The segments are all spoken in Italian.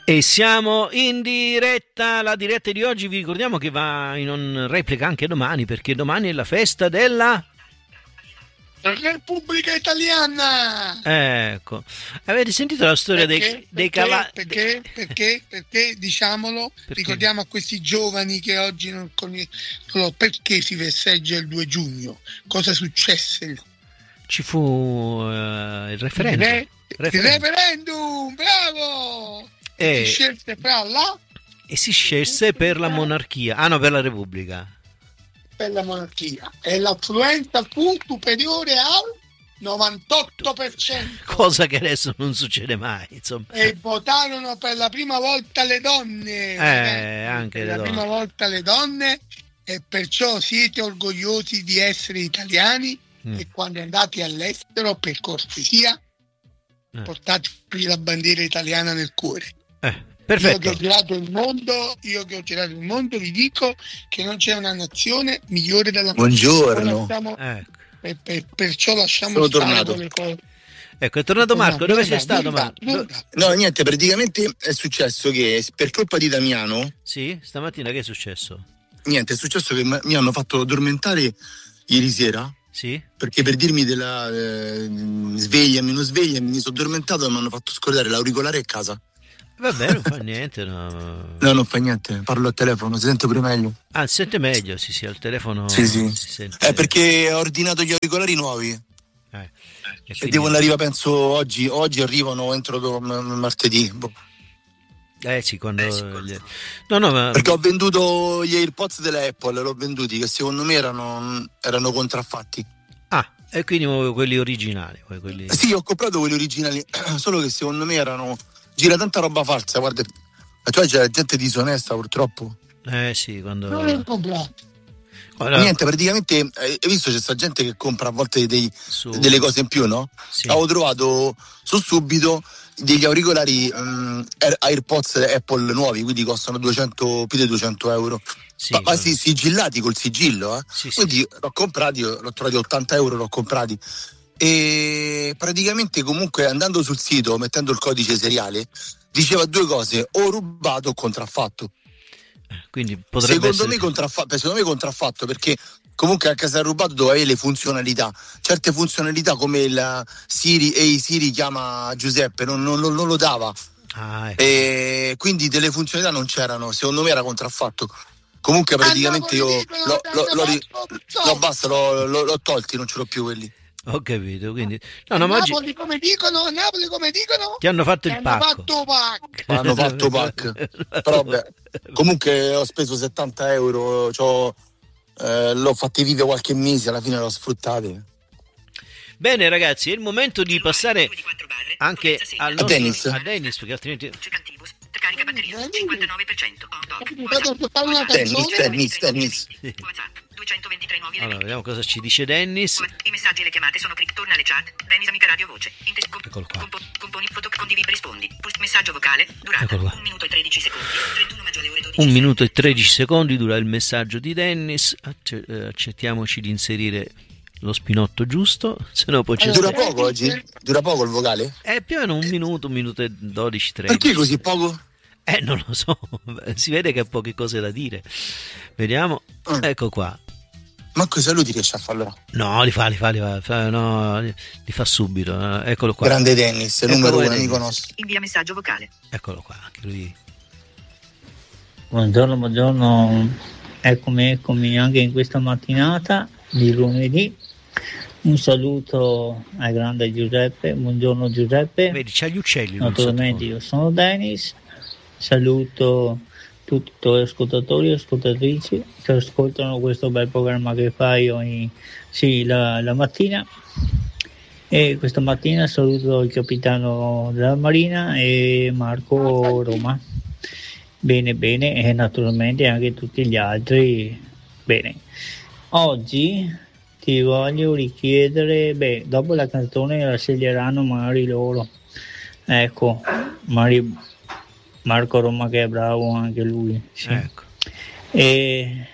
E siamo in diretta. La diretta di oggi vi ricordiamo che va in replica anche domani, perché domani è la festa della Repubblica Italiana. Ecco, avete sentito la storia dei cavalli? Perché diciamolo, ricordiamo a questi giovani che oggi non perché si festeggia il 2 giugno, cosa successe? Ci fu il referendum. Il referendum, bravo! Si scelse si scelse per la monarchia. Ah no, per la Repubblica. Per la monarchia. E l'affluenza fu superiore al 98%. Cosa che adesso non succede mai, insomma. E votarono per la prima volta le donne. Anche per le la donne. prima volta le donne, e perciò siete orgogliosi di essere italiani. E quando andate all'estero, per cortesia, portatevi la bandiera italiana nel cuore. Perfetto. Io che ho girato il mondo, vi dico che non c'è una nazione migliore della nostra. Buongiorno. Perciò lasciamo Sono stare tornato. quelle cose. Ecco, è tornato Marco. Dove sei stato, Marco? No, niente, praticamente è successo che per colpa di Damiano. Sì, stamattina che è successo? Niente, è successo che mi hanno fatto addormentare ieri sera. Sì? Perché per dirmi della svegliami, non svegliami, mi sono addormentato e mi hanno fatto scordare l'auricolare a casa. Vabbè, non fa niente, no. No, non fa niente, parlo al telefono, si sente pure meglio. Ah, si sente meglio, sì, al telefono. Sì. Si sente... perché ho ordinato gli auricolari nuovi. E quindi... devono arrivare, penso, oggi arrivano entro martedì. Sì, quando... No, ma... Perché ho venduto gli AirPods della Apple, l'ho venduti, che secondo me erano contraffatti. E quindi quelli originali? Quelli... Sì, ho comprato quelli originali, solo che secondo me gira tanta roba falsa, guarda, cioè c'è gente disonesta purtroppo. Sì, quando... Non l'ho comprato. Allora... Niente, praticamente, hai visto c'è sta gente che compra a volte delle cose in più, no? Sì. Avevo trovato su Subito degli auricolari AirPods Apple nuovi, quindi costano più di 200 euro. Sì, ma sigillati col sigillo, Sì, quindi l'ho comprati, l'ho trovati 80 euro, l'ho comprati. E praticamente comunque andando sul sito, mettendo il codice seriale, diceva due cose: o rubato o contraffatto. Quindi potrebbe secondo me contraffatto, perché comunque anche se è rubato dove avere le funzionalità, certe funzionalità come il Siri chiama Giuseppe non lo dava. Ecco. E quindi delle funzionalità non c'erano, secondo me era contraffatto. Comunque praticamente io l'ho tolti, non ce l'ho più quelli. Ho capito, quindi Napoli come dicono ti hanno fatto il pacco. Hanno fatto pack. Però vabbè, comunque ho speso 70 euro, l'ho fatti vivere qualche mese, alla fine l'ho sfruttati. Bene ragazzi, è il momento di passare anche a Dennis, perché altrimenti carica batteria 59%. Tennis. 223 nuovi allora, vediamo cosa ci dice Dennis. I messaggi e le chiamate sono torna alle chat. Dennis amica radio voce. Eccolo qua. Componi foto, condividi, rispondi. Messaggio vocale, durata 1 minuto e 13 secondi. 31 maggio alle ore 12. 1 minuto e 13 secondi dura il messaggio di Dennis. Accettiamoci di inserire lo spinotto giusto, se no poi dura poco oggi? Dura poco il vocale? Più o meno 1 minuto e 12, 13. Perché così poco? Non lo so, si vede che ha poche cose da dire. Vediamo, ecco qua. Ma cosa lui riesce a farlo? No, li fa subito. Eccolo qua. Grande Dennis, numero 1, amico nostro. Invia messaggio vocale. Eccolo qua, anche lui. Buongiorno, eccomi anche in questa mattinata di lunedì. Un saluto al grande Giuseppe, buongiorno Giuseppe. Vedi, c'ha gli uccelli. Naturalmente io sono Dennis, saluto tutti i tuoi ascoltatori e ascoltatrici che ascoltano questo bel programma che fai la mattina. E questa mattina saluto il capitano della Marina e Marco Roma. Bene, e naturalmente anche tutti gli altri. Bene, oggi ti voglio richiedere, dopo la canzone la sceglieranno magari loro, ecco, Marco Roma che è bravo anche lui, sì. Ecco. E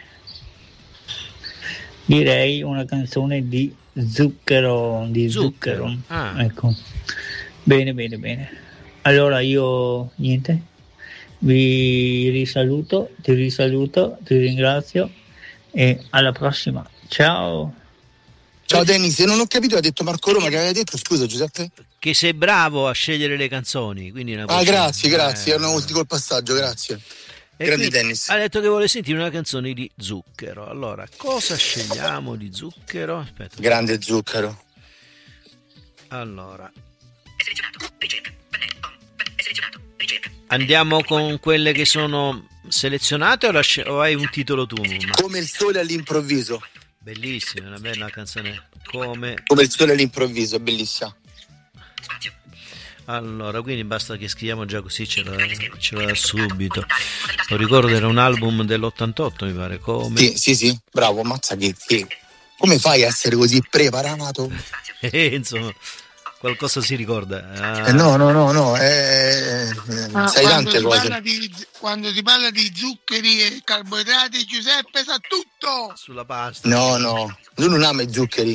direi una canzone di Zucchero. Ah. Ecco, bene, allora io niente, vi risaluto, ti ringrazio e alla prossima. Ciao. Ciao Dennis, se non ho capito, ha detto Marco Roma, che aveva detto, scusa Giuseppe? Che sei bravo a scegliere le canzoni, quindi grazie, hanno avuto col passaggio, grazie. Grandi Dennis. Ha detto che vuole sentire una canzone di Zucchero. Allora, cosa scegliamo di Zucchero? Aspetta. Grande Zucchero. Allora, È selezionato, ricerca, pannello, è selezionato, ricerca. Andiamo con quelle che sono selezionate o hai un titolo tu? Come il sole all'improvviso. Bellissima, una bella canzone. Come il sole all'improvviso, bellissima. Spazio. Allora, quindi basta che scriviamo già così ce l'ha subito. Lo ricordo, era un album dell'88 mi pare. Come... Sì, bravo, mazza che come fai a essere così preparato? Insomma, qualcosa si ricorda. No, sai tante cose. Quando si parla di zuccheri e carboidrati, Giuseppe sa tutto. Sulla pasta. No, lui non ama i zuccheri.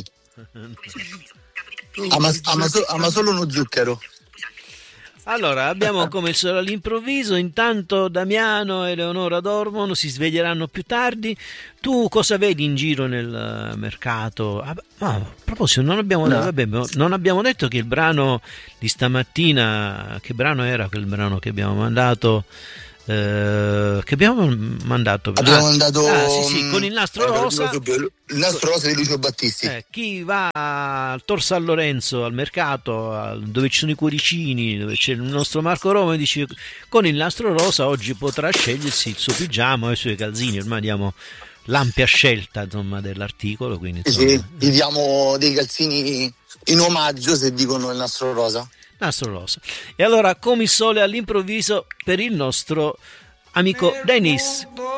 Ama solo uno zucchero. Allora, abbiamo Come il sole all'improvviso. Intanto Damiano e Eleonora dormono, si sveglieranno più tardi. Tu cosa vedi in giro nel mercato? A proposito, non abbiamo detto che il brano di stamattina, che brano era quel brano che abbiamo mandato? Abbiamo mandato con il nastro rosa. Il nastro rosa di Lucio Battisti. Chi va al Tor San Lorenzo al mercato, dove ci sono i cuoricini, dove c'è il nostro Marco Roma, e dice con il nastro rosa oggi potrà scegliersi il suo pigiama e i suoi calzini. Ormai diamo l'ampia scelta, insomma, dell'articolo, quindi insomma, gli diamo dei calzini in omaggio se dicono il nastro rosa. Nastro rosa. E allora Come il sole all'improvviso per il nostro amico Dennis.